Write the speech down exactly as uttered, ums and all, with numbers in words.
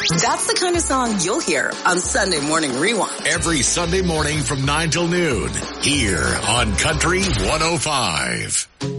That's the kind of song you'll hear on Sunday Morning Rewind. Every Sunday morning from nine till noon here on Country one oh five.